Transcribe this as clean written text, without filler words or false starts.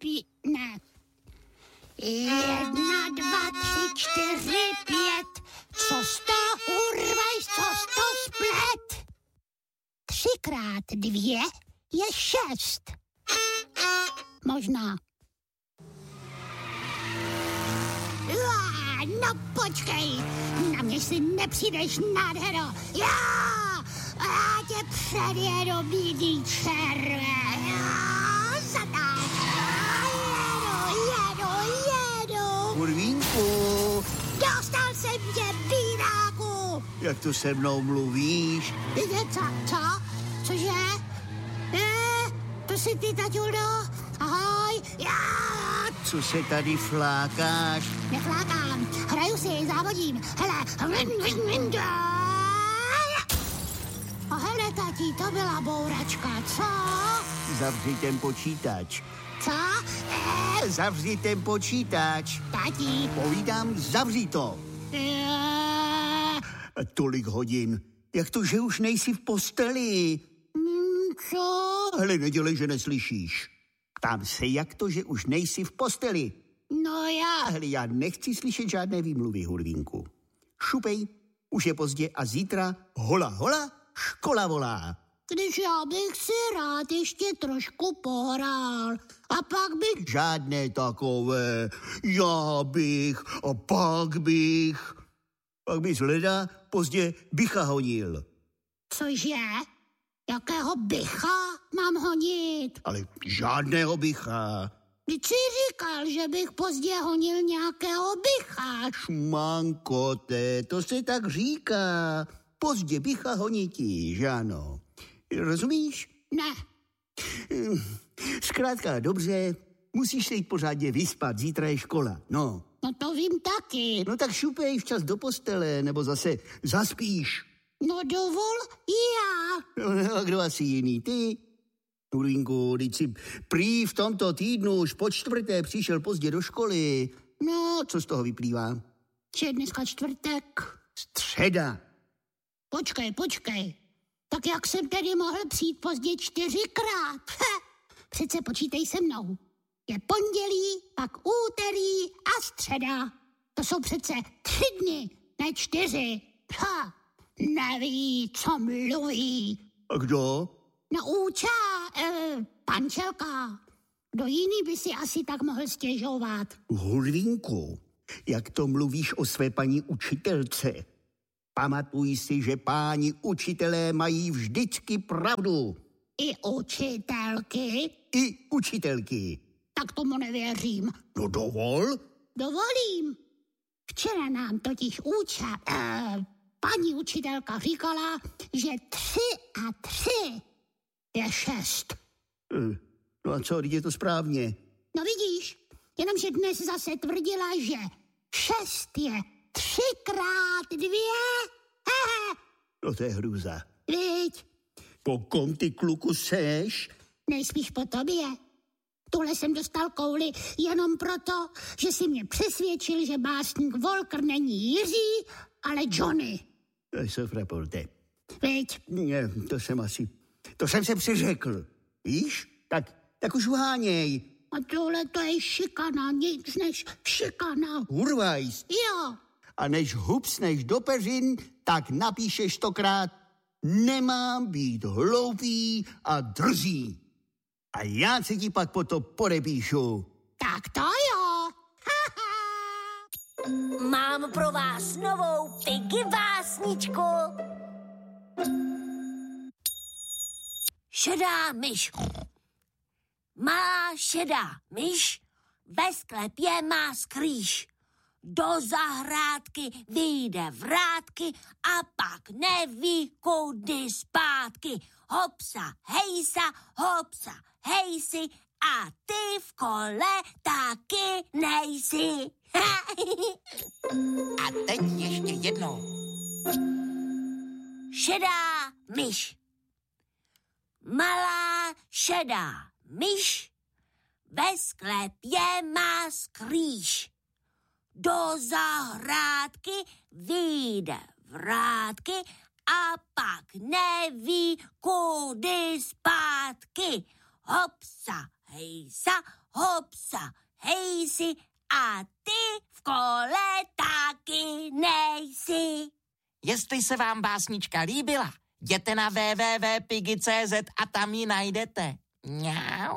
ne. 1, 2, 3, 4, 5. Co sto, urvaj, co sto splet. 3 krát 2 je 6. Možná. No počkej, na mě si nepřijdeš, nádhero. Já tě předjedu, bídý červe. Jedu. Hurvínku. Dostal jsem tě, bídáku. Jak to se mnou mluvíš? Co? Cože? To jsi ty, taťuldo? Ahoj, já. Co se tady flákáš? Neflákám, hraju si, závodím. Hele. A hele, tati, to byla bouračka, co? Zavři ten počítač. Co? Zavři ten počítač. Tati. Povídám, zavři to. Tolik hodin. Jak to, že už nejsi v posteli? Co? Hele, nedělej, že neslyšíš. Ptám se, jak to, že už nejsi v posteli? No já... Hele, já nechci slyšet žádné výmluvy, Hurvínku. Šupej, už je pozdě a zítra hola, škola volá. Když já bych si rád ještě trošku pohrál. A pak bych... Žádné takové, já bych a pak bych. Pak bys leda pozdě bycha honil. Cože? Jakého bycha mám honit? Ale žádného bycha. Vždyť jsi říkal, že bych pozdě honil nějakého bycha. Šmankote, to se tak říká. Pozdě bycha honití, že ano? Rozumíš? Ne. Zkrátka dobře, musíš se jít pořádně vyspat, zítra je škola, no. No to vím taky. No tak šupej včas do postele, nebo zase zaspíš. No dovol já. No a kdo asi jiný, ty? Hurvínku, teď si prý v tomto týdnu už po 4. přišel pozdě do školy. No, co z toho vyplývá? Že je dneska čtvrtek. Středa. Počkej. Tak jak jsem tedy mohl přijít pozdě 4krát? Přece počítej se mnou. Je pondělí, pak úterý a středa. To jsou přece 3 dny, ne 4. Neví, co mluví. A kdo? No pančelka. Kdo jiný by si asi tak mohl stěžovat? Hurvínku, jak to mluvíš o své paní učitelce? Pamatuj si, že páni učitelé mají vždycky pravdu. I učitelky? I učitelky. Tak tomu nevěřím. No dovol. Dovolím. Včera nám totiž paní učitelka říkala, že 3 a 3 je 6. No a co, je to správně? No vidíš, jenomže dnes zase tvrdila, že 6 je 3 krát 2. No to je hrůza. Viď? Po kom ty, kluku, seš? Nejspíš po tobě. Tuhle jsem dostal kouli jenom proto, že si mě přesvědčil, že básník Volker není Jiří, ale Johnny. Sofraporte. Viď? Ne, to jsem se přeřekl. Víš? Tak už uháněj. A tohle to je šikana, nic než šikana. Urvajs. Jo. A než hupsneš do peřin, tak napíšeš 100krát: nemám být hloupý a drzý. A já se ti pak po to podepíšu. Tak to jo. Mám pro vás novou Piggy básničku. Šedá myš. Malá šedá myš ve sklepě má skrýš. Do zahrádky vyjde vrátky a pak neví, kudy zpátky. Hopsa, hejsi a ty v kole taky nejsi. A teď ještě jednou. Šedá myš. Malá šedá myš ve sklepě má skrýš. Do zahrádky vyjde vrátky a pak neví, kudy zpátky. Hopsa, hejsa, hopsa, hejsi a ty v kole taky nejsi. Jestli se vám básnička líbila, jděte na www.piggy.cz a tam ji najdete. Mňau.